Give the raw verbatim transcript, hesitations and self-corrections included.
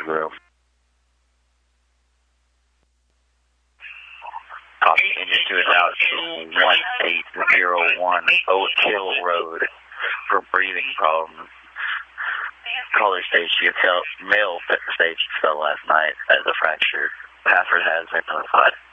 room. Copy, engine two is out to one eight zero one Oak Hill Road for breathing problems. Caller stage, you felt, male stage fell last night as a fracture. Password has been notified.